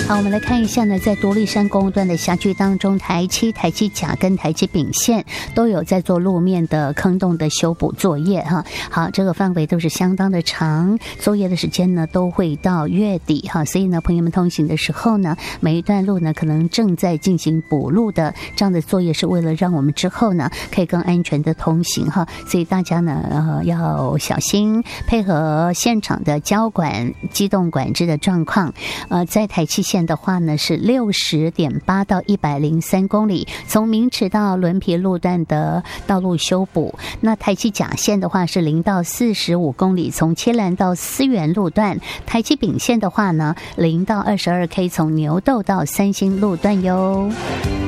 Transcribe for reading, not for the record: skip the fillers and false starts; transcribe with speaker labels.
Speaker 1: 好，我们来看一下呢，在独立山公路段的辖区当中，台七甲跟台七丙线都有在做路面的坑洞的修补作业哈。好，这个范围都是相当的长，作业的时间呢都会到月底哈，所以呢，朋友们通行的时候呢，每一段路呢可能正在进行补路的这样的作业，是为了让我们之后呢可以更安全的通行哈。所以大家呢要小心，配合现场的交管机动管制的状况。在台七线的话呢是60.8到103公里，从明池到轮皮路段的道路修补。那台七甲线的话是0到45公里，从切兰到思源路段。台七丙线的话呢0到22K， 从牛斗到三星路段哟。